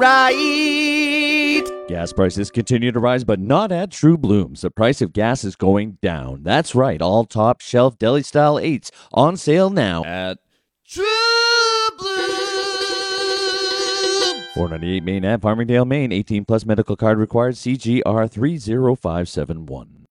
right. Gas prices continue to rise, but not at True Blooms. The price of gas is going down. That's right, all top shelf deli style 8s on sale now at True Blue. 498 Main Ave, Farmingdale, Maine. 18 plus medical card required. CGR 30571.